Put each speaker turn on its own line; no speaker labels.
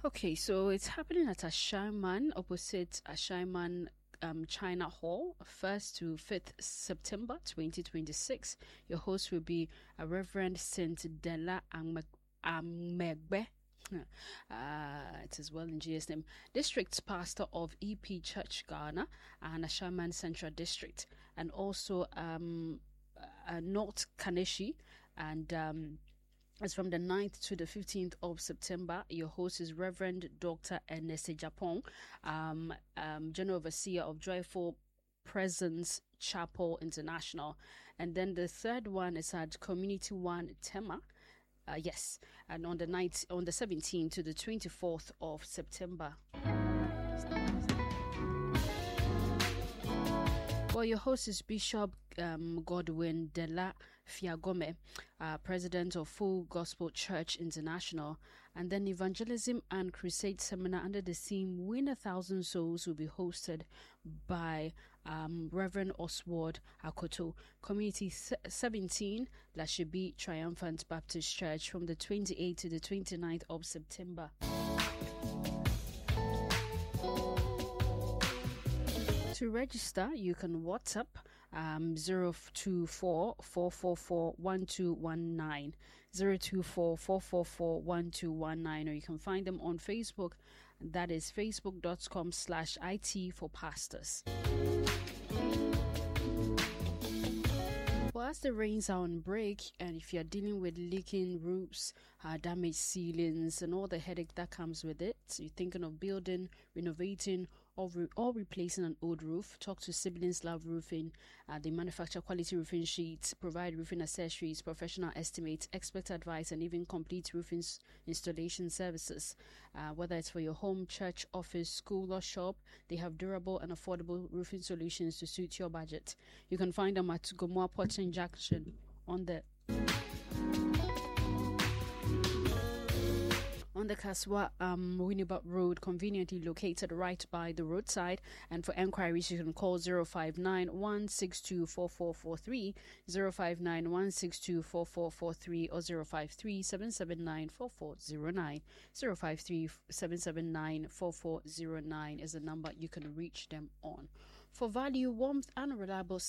Okay, so it's happening at Ashaiman, opposite Ashaiman China Hall, 1st to 5th September 2026. Your host will be Reverend Saint Della Amegbe. It is well in Jesus' name. District Pastor of EP Church Ghana and Ashaiman Central District, and also North Kaneshi, and it's from the 9th to the 15th of September. Your host is Reverend Dr. Ernest Japon, General Overseer of Joyful Presence Chapel International. And then the third one is at Community One Tema. Yes, and on the 17th to the 24th of September. Well, your host is Bishop Godwin Della Fiagome, President of Full Gospel Church International. And then Evangelism and Crusade Seminar under the theme Win 1,000 Souls will be hosted by Reverend Oswald Akoto, Community 17, Lashibi Triumphant Baptist Church, from the 28th to the 29th of September. To register, you can WhatsApp 024-444-1219, 024-444-1219, or you can find them on Facebook. That is facebook.com/IT for pastors. Well, as the rains are on break, and if you're dealing with leaking roofs, damaged ceilings, and all the headache that comes with it, so you're thinking of building, renovating, or replacing an old roof, talk to Siblings Love Roofing. They manufacture quality roofing sheets, provide roofing accessories, professional estimates, expert advice, and even complete roofing installation services. Whether it's for your home, church, office, school, or shop, they have durable and affordable roofing solutions to suit your budget. You can find them at Gomoa Portion Junction on the Kaswa Winnipeg Road, conveniently located right by the roadside. And for enquiries, you can call 059-162-4443, 059-162-4443, or 053-779-4409. 053-779-4409 is the number you can reach them on. For value, warmth, and reliable